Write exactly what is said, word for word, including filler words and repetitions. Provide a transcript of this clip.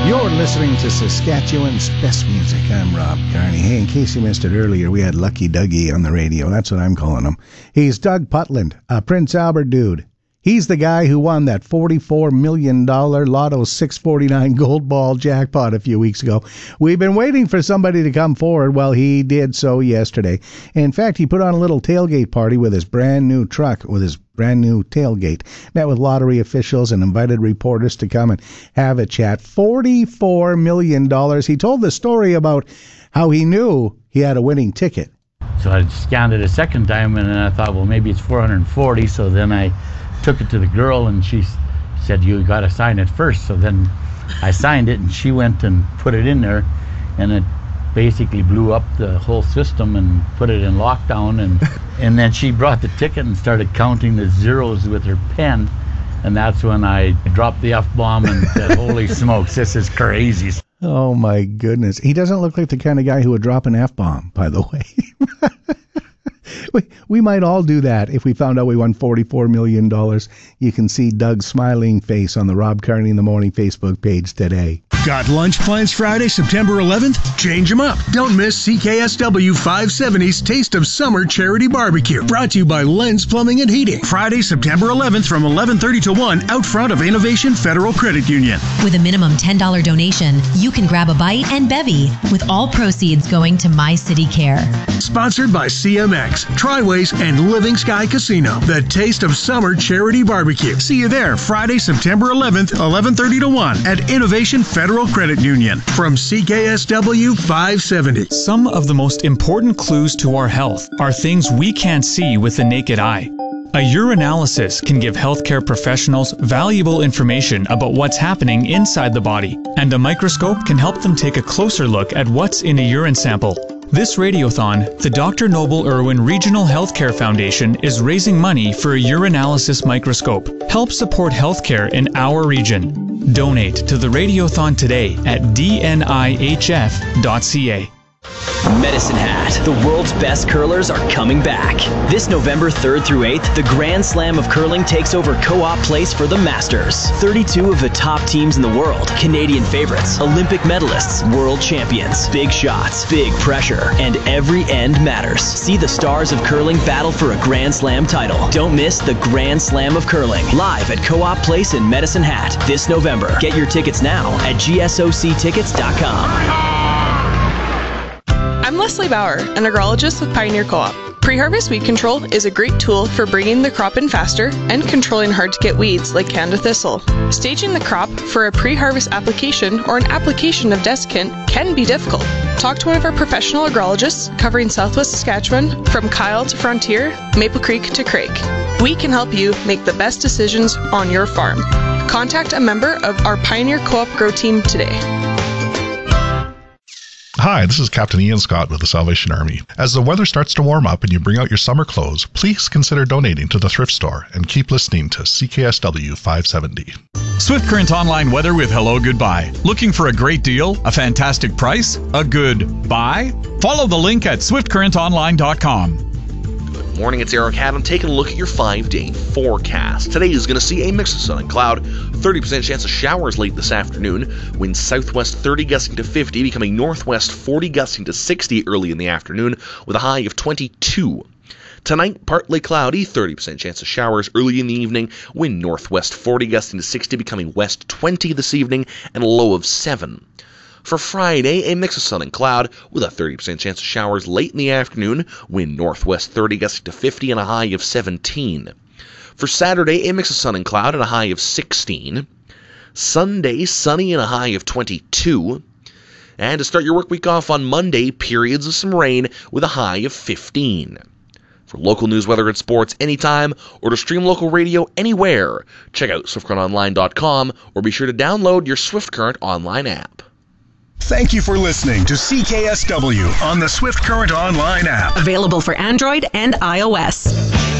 You're listening to Saskatchewan's best music. I'm Rob Carney. Hey, in case you missed it earlier, we had Lucky Dougie on the radio. That's what I'm calling him. He's Doug Putland, a Prince Albert dude. He's the guy who won that forty-four million dollars Lotto six forty-nine Gold Ball jackpot a few weeks ago. We've been waiting for somebody to come forward. Well, he did so yesterday. In fact, he put on a little tailgate party with his brand new truck, with his brand new tailgate. Met with lottery officials and invited reporters to come and have a chat. forty-four million dollars. He told the story about how he knew he had a winning ticket. So I scanned it a second time, and then I thought, well, maybe it's four hundred forty. So then I took it to the girl, and she said, you got to sign it first. So then I signed it, and she went and put it in there, and it basically blew up the whole system and put it in lockdown. And and then she brought the ticket and started counting the zeros with her pen, and that's when I dropped the F-bomb and said, holy smokes, this is crazy. Oh my goodness. He doesn't look like the kind of guy who would drop an F-bomb, by the way. We, we might all do that if we found out we won forty-four million dollars. You can see Doug's smiling face on the Rob Carney in the Morning Facebook page today. Got lunch plans Friday, September eleventh? Change them up. Don't miss C K S W five seventy's Taste of Summer Charity Barbecue. Brought to you by Lens Plumbing and Heating. Friday, September eleventh from eleven thirty to one out front of Innovation Federal Credit Union. With a minimum ten dollars donation, you can grab a bite and bevy, with all proceeds going to My City Care. Sponsored by C M X, Triways, and Living Sky Casino. The Taste of Summer Charity Barbecue. See you there Friday, September eleventh, eleven thirty to one at Innovation Federal Credit Union from C K S W five seventy. Some of the most important clues to our health are things we can't see with the naked eye. A urinalysis can give healthcare professionals valuable information about what's happening inside the body, and a microscope can help them take a closer look at what's in a urine sample. This radiothon, the Doctor Noble Irwin Regional Healthcare Foundation is raising money for a urinalysis microscope. Help support healthcare in our region. Donate to the radiothon today at d n i h f dot c a. Medicine Hat, the world's best curlers are coming back. This November third through eighth, the Grand Slam of Curling takes over Co-op Place for the Masters. thirty-two of the top teams in the world, Canadian favorites, Olympic medalists, world champions, big shots, big pressure, and every end matters. See the stars of curling battle for a Grand Slam title. Don't miss the Grand Slam of Curling, live at Co-op Place in Medicine Hat this November. Get your tickets now at g s o c tickets dot com. I'm Leslie Bauer, an agrologist with Pioneer Co-op. Pre-harvest weed control is a great tool for bringing the crop in faster and controlling hard-to-get weeds like Canada thistle. Staging the crop for a pre-harvest application or an application of desiccant can be difficult. Talk to one of our professional agrologists covering Southwest Saskatchewan from Kyle to Frontier, Maple Creek to Craig. We can help you make the best decisions on your farm. Contact a member of our Pioneer Co-op Grow Team today. Hi, this is Captain Ian Scott with the Salvation Army. As the weather starts to warm up and you bring out your summer clothes, please consider donating to the thrift store and keep listening to C K S W five seventy. Swift Current Online Weather with Hello Goodbye. Looking for a great deal, a fantastic price, a good buy? Follow the link at swift current online dot com. Morning, it's Eric Haddam taking a look at your five-day forecast. Today is going to see a mix of sun and cloud, thirty percent chance of showers late this afternoon, winds southwest thirty gusting to fifty, becoming northwest forty gusting to sixty early in the afternoon, with a high of twenty-two. Tonight, partly cloudy, thirty percent chance of showers early in the evening, wind northwest forty gusting to sixty, becoming west twenty this evening, and a low of seven. For Friday, a mix of sun and cloud with a thirty percent chance of showers late in the afternoon, wind northwest thirty gusting to fifty and a high of seventeen. For Saturday, a mix of sun and cloud and a high of sixteen. Sunday, sunny and a high of twenty-two. And to start your work week off on Monday, periods of some rain with a high of fifteen. For local news, weather, and sports anytime, or to stream local radio anywhere, check out swift current online dot com or be sure to download your Swift Current online app. Thank you for listening to C K S W on the Swift Current Online app. Available for Android and iOS.